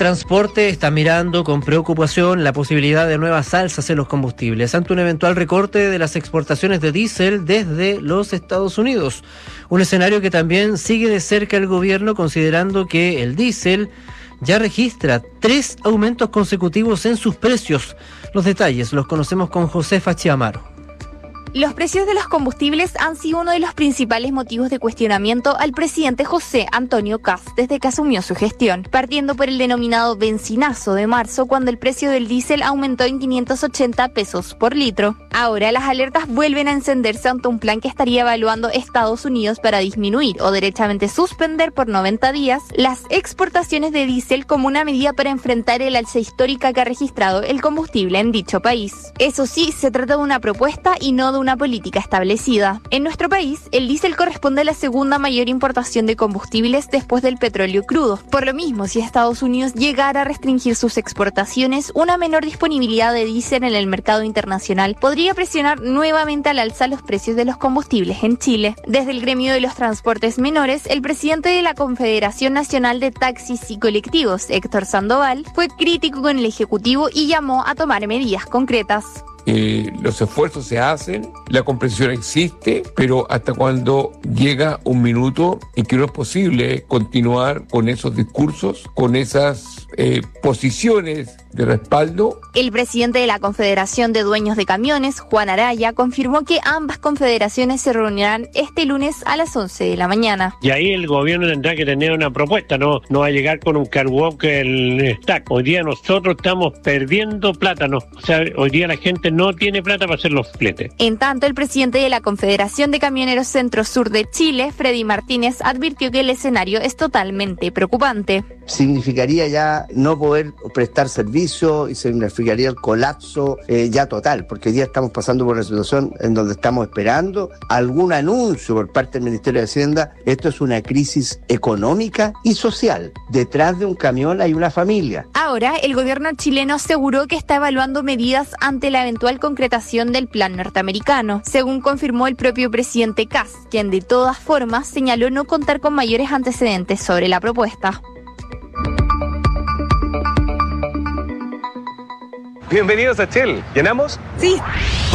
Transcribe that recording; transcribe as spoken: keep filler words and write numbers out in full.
Transporte está mirando con preocupación la posibilidad de nuevas alzas en los combustibles ante un eventual recorte de las exportaciones de diésel desde los Estados Unidos. Un escenario que también sigue de cerca el gobierno, considerando que el diésel ya registra tres aumentos consecutivos en sus precios. Los detalles los conocemos con Josefa Chiamaro. Los precios de los combustibles han sido uno de los principales motivos de cuestionamiento al presidente José Antonio Kast desde que asumió su gestión, partiendo por el denominado bencinazo de marzo, cuando el precio del diésel aumentó en quinientos ochenta pesos por litro. Ahora las alertas vuelven a encenderse ante un plan que estaría evaluando Estados Unidos para disminuir o derechamente suspender por noventa días las exportaciones de diésel como una medida para enfrentar el alza histórica que ha registrado el combustible en dicho país. Eso sí, se trata de una propuesta y no de una política establecida. En nuestro país, el diésel corresponde a la segunda mayor importación de combustibles después del petróleo crudo. Por lo mismo, si Estados Unidos llegara a restringir sus exportaciones, una menor disponibilidad de diésel en el mercado internacional podría presionar nuevamente al alza los precios de los combustibles en Chile. Desde el gremio de los transportes menores, el presidente de la Confederación Nacional de Taxis y Colectivos, Héctor Sandoval, fue crítico con el Ejecutivo y llamó a tomar medidas concretas. Eh, los esfuerzos se hacen, la comprensión existe, pero hasta cuando llega un minuto en que no es posible continuar con esos discursos, con esas eh, posiciones de respaldo. El presidente de la Confederación de Dueños de Camiones, Juan Araya, confirmó que ambas confederaciones se reunirán este lunes a las once de la mañana. Y ahí el gobierno tendrá que tener una propuesta, no, no va a llegar con un carwalk el stack. Hoy día nosotros estamos perdiendo plata, ¿no? O sea, hoy día la gente no tiene plata para hacer los fletes. En tanto, el presidente de la Confederación de Camioneros Centro-Sur de Chile, Freddy Martínez, advirtió que el escenario es totalmente preocupante. Significaría ya no poder prestar servicio y significaría el colapso eh, ya total, porque hoy día estamos pasando por una situación en donde estamos esperando algún anuncio por parte del Ministerio de Hacienda. Esto es una crisis económica y social. Detrás de un camión hay una familia. Ahora, el gobierno chileno aseguró que está evaluando medidas ante la eventual concretación del plan norteamericano, según confirmó el propio presidente Kast, quien de todas formas señaló no contar con mayores antecedentes sobre la propuesta. Bienvenidos a Shell. ¿Llenamos? Sí.